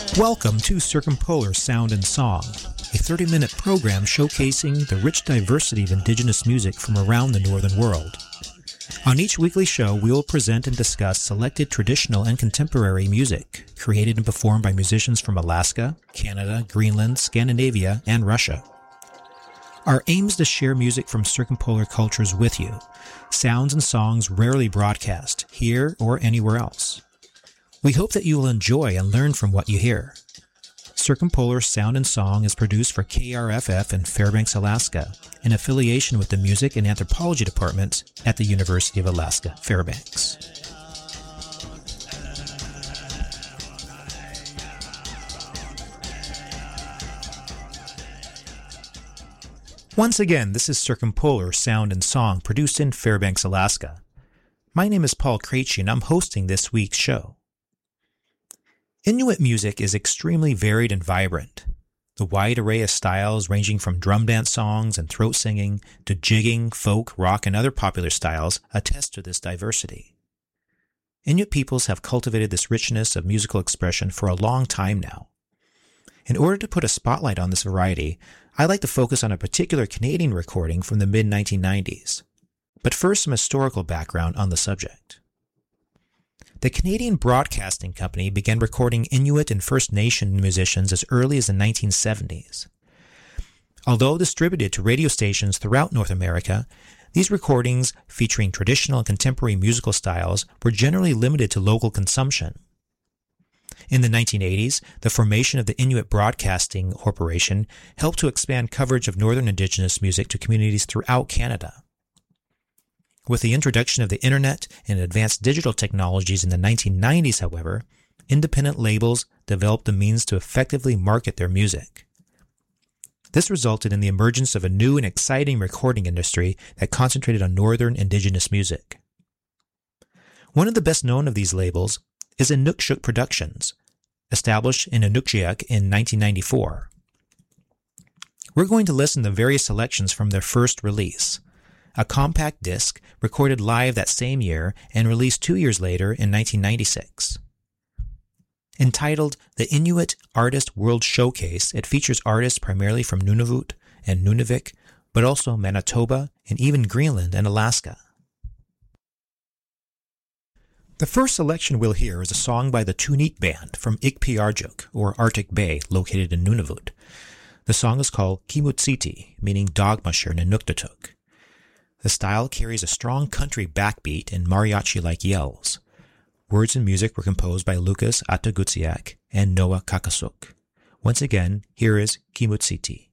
Welcome to Circumpolar Sound and Song, a 30-minute program showcasing the rich diversity of indigenous music from around the northern world. On each weekly show, we will present and discuss selected traditional and contemporary music, created and performed by musicians from Alaska, Canada, Greenland, Scandinavia, and Russia. Our aim is to share music from circumpolar cultures with you, sounds and songs rarely broadcast, here or anywhere else. We hope that you will enjoy and learn from what you hear. Circumpolar Sound and Song is produced for KRFF in Fairbanks, Alaska, in affiliation with the Music and Anthropology Department at the University of Alaska, Fairbanks. Once again, this is Circumpolar Sound and Song, produced in Fairbanks, Alaska. My name is Paul Krejci, and I'm hosting this week's show. Inuit music is extremely varied and vibrant. The wide array of styles ranging from drum dance songs and throat singing to jigging, folk, rock, and other popular styles attest to this diversity. Inuit peoples have cultivated this richness of musical expression for a long time now. In order to put a spotlight on this variety, I'd like to focus on a particular Canadian recording from the mid-1990s. But first, some historical background on the subject. The Canadian Broadcasting Company began recording Inuit and First Nation musicians as early as the 1970s. Although distributed to radio stations throughout North America, these recordings, featuring traditional and contemporary musical styles, were generally limited to local consumption. In the 1980s, the formation of the Inuit Broadcasting Corporation helped to expand coverage of Northern Indigenous music to communities throughout Canada. With the introduction of the internet and advanced digital technologies in the 1990s, however, independent labels developed the means to effectively market their music. This resulted in the emergence of a new and exciting recording industry that concentrated on Northern Indigenous music. One of the best known of these labels is Inukshuk Productions, established in Inukjuak in 1994. We're going to listen to various selections from their first release, a compact disc recorded live that same year and released 2 years later in 1996. Entitled The Inuit Artist World Showcase, it features artists primarily from Nunavut and Nunavik, but also Manitoba and even Greenland and Alaska. The first selection we'll hear is a song by the Tunik Band from Ikpiarjuk, or Arctic Bay, located in Nunavut. The song is called Kimutsiti, meaning dog musher in Inuktitut. The style carries a strong country backbeat and mariachi-like yells. Words and music were composed by Lucas Atagutsiak and Noah Kakasuk. Once again, here is Kimutsiti.